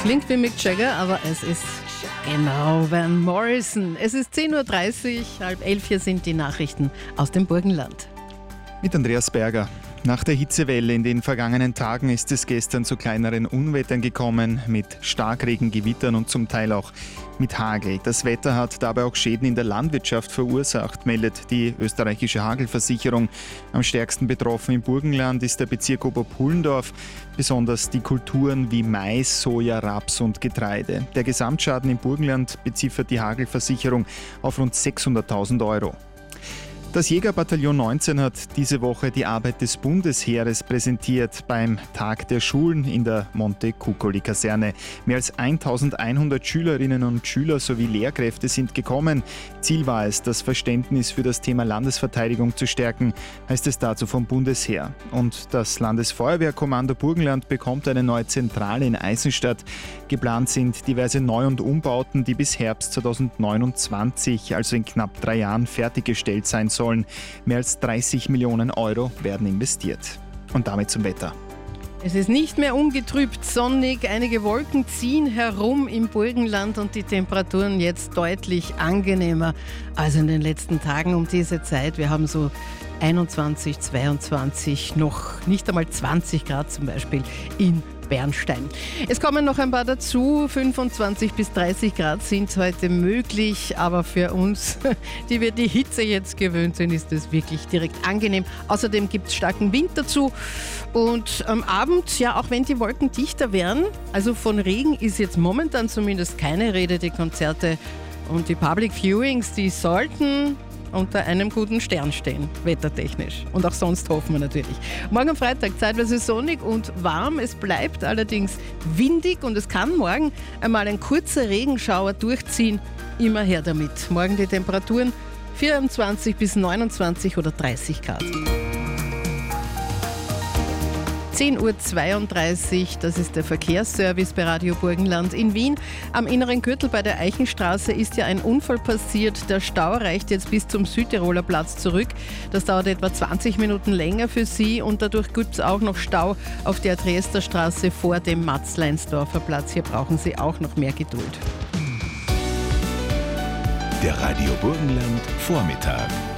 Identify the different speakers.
Speaker 1: Klingt wie Mick Jagger, aber es ist genau Van Morrison. Es ist 10.30 Uhr, 10:30, hier sind die Nachrichten aus dem Burgenland.
Speaker 2: Mit Andreas Berger. Nach der Hitzewelle in den vergangenen Tagen ist es gestern zu kleineren Unwettern gekommen, mit Starkregen, Gewittern und zum Teil auch mit Hagel. Das Wetter hat dabei auch Schäden in der Landwirtschaft verursacht, meldet die österreichische Hagelversicherung. Am stärksten betroffen im Burgenland ist der Bezirk Oberpullendorf, besonders die Kulturen wie Mais, Soja, Raps und Getreide. Der Gesamtschaden im Burgenland beziffert die Hagelversicherung auf rund 600.000 Euro. Das Jägerbataillon 19 hat diese Woche die Arbeit des Bundesheeres präsentiert beim Tag der Schulen in der Monte-Cuccoli-Kaserne. Mehr als 1100 Schülerinnen und Schüler sowie Lehrkräfte sind gekommen. Ziel war es, das Verständnis für das Thema Landesverteidigung zu stärken, heißt es dazu vom Bundesheer. Und das Landesfeuerwehrkommando Burgenland bekommt eine neue Zentrale in Eisenstadt. Geplant sind diverse Neu- und Umbauten, die bis Herbst 2029, also in knapp 3 Jahren, fertiggestellt sein sollen. Mehr als 30 Millionen Euro werden investiert. Und damit zum Wetter.
Speaker 1: Es ist nicht mehr ungetrübt sonnig, einige Wolken ziehen herum im Burgenland und die Temperaturen jetzt deutlich angenehmer als in den letzten Tagen um diese Zeit. Wir haben so 21, 22, noch nicht einmal 20 Grad zum Beispiel in Bernstein. Es kommen noch ein paar dazu, 25 bis 30 Grad sind heute möglich, aber für uns, die wir die Hitze jetzt gewöhnt sind, ist es wirklich direkt angenehm. Außerdem gibt es starken Wind dazu und am Abend, ja, auch wenn die Wolken dichter werden, also von Regen ist jetzt momentan zumindest keine Rede, die Konzerte und die Public Viewings, die sollten unter einem guten Stern stehen, wettertechnisch. Und auch sonst hoffen wir natürlich. Morgen am Freitag zeitweise sonnig und warm. Es bleibt allerdings windig und es kann morgen einmal ein kurzer Regenschauer durchziehen. Immer her damit. Morgen die Temperaturen 24 bis 29 oder 30 Grad. 10.32 Uhr, das ist der Verkehrsservice bei Radio Burgenland in Wien. Am inneren Gürtel bei der Eichenstraße ist ja ein Unfall passiert. Der Stau reicht jetzt bis zum Südtiroler Platz zurück. Das dauert etwa 20 Minuten länger für Sie und dadurch gibt es auch noch Stau auf der Triesterstraße vor dem Matzleinsdorfer Platz. Hier brauchen Sie auch noch mehr Geduld.
Speaker 3: Der Radio Burgenland Vormittag.